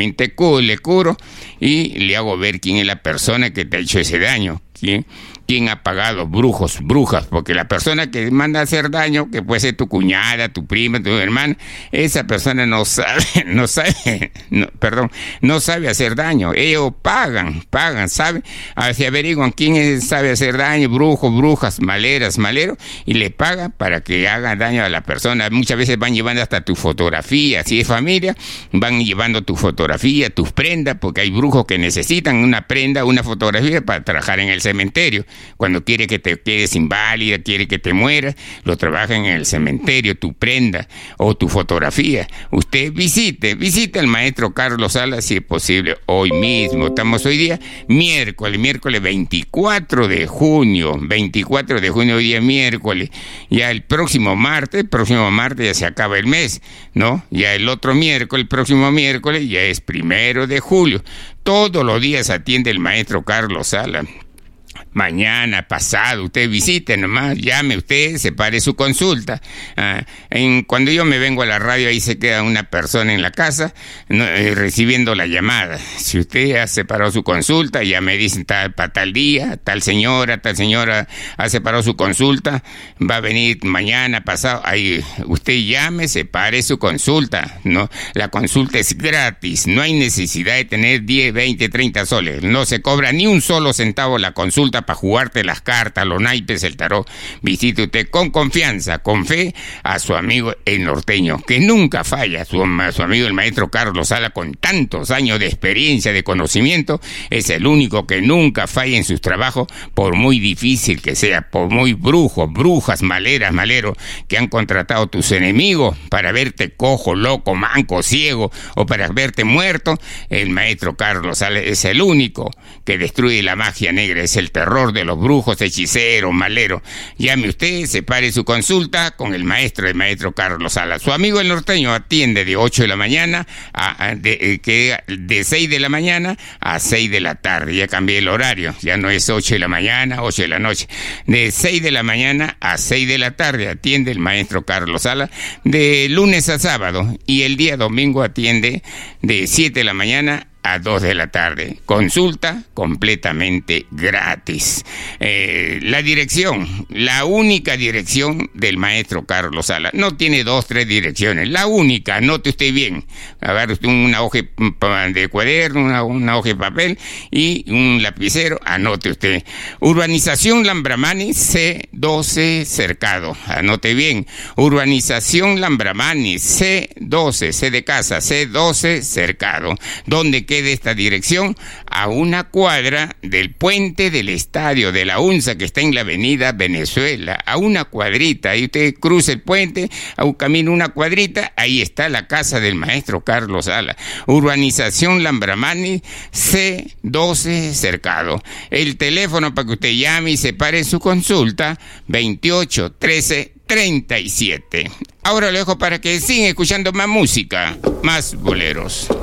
también le curo y le hago ver quién es la persona que te ha hecho ese daño. ¿Quién ha pagado? Brujos, brujas, porque la persona que manda a hacer daño, que puede ser tu cuñada, tu prima, tu hermana, esa persona no sabe hacer daño. Ellos pagan, ¿sabe? A ver si averiguan quién sabe hacer daño, brujos, brujas, maleros, y le pagan para que haga daño a la persona. Muchas veces van llevando hasta tu fotografía, si es familia, van llevando tu fotografía, tus prendas, porque hay brujos que necesitan una prenda, una fotografía para trabajar en el cementerio. Cuando quiere que te quedes inválida, quiere que te mueras, lo trabajan en el cementerio, tu prenda o tu fotografía. Usted visite al maestro Carlos Salas si es posible hoy mismo. Estamos hoy día miércoles 24 de junio, hoy día miércoles. Ya el próximo martes ya se acaba el mes, ¿no? Ya el próximo miércoles ya es 1 de julio. Todos los días atiende el maestro Carlos Salas. Mañana, pasado, usted visite nomás, llame usted, separe su consulta. Cuando yo me vengo a la radio, ahí se queda una persona en la casa recibiendo la llamada. Si usted ha separado su consulta, ya me dicen para tal día, tal señora ha separado su consulta, va a venir mañana, pasado, ahí usted llame, separe su consulta, ¿no? La consulta es gratis, no hay necesidad de tener 10, 20, 30 soles, no se cobra ni un solo centavo la consulta para jugarte las cartas, los naipes, el tarot. Visite usted con confianza, con fe, a su amigo el norteño, que nunca falla. Su amigo el maestro Carlos Sala, con tantos años de experiencia, de conocimiento, es el único que nunca falla en sus trabajos, por muy difícil que sea, por muy brujas, maleros, que han contratado tus enemigos para verte cojo, loco, manco, ciego, o para verte muerto. El maestro Carlos Sala es el único que destruye la magia negra, es el terror de los brujos, hechiceros, maleros. Llame usted, separe su consulta con el maestro Carlos Sala. Su amigo el norteño atiende de 8 de la mañana de 6 de la mañana a 6 de la tarde. Ya cambié el horario, ya no es 8 de la mañana, 8 de la noche. De 6 de la mañana a 6 de la tarde atiende el maestro Carlos Sala, de lunes a sábado, y el día domingo atiende de 7 de la mañana a 2 de la tarde. Consulta completamente gratis. La única dirección del maestro Carlos Sala. No tiene 2, 3 direcciones. La única, anote usted bien. Agarre usted una hoja de cuaderno, una hoja de papel y un lapicero. Anote usted. Urbanización Lambramani, C12 Cercado. Anote bien. Urbanización Lambramani, C12, C de casa, C12 Cercado. ¿Dónde quede esta dirección? A una cuadra del puente del estadio de la UNSA, que está en la avenida Venezuela, a una cuadrita. Ahí usted cruza el puente, a un camino, una cuadrita, ahí está la casa del maestro Carlos Sala. Urbanización Lambramani, C12 Cercado. El teléfono para que usted llame y separe su consulta, 28 13 37. Ahora lo dejo para que sigan escuchando más música, más boleros.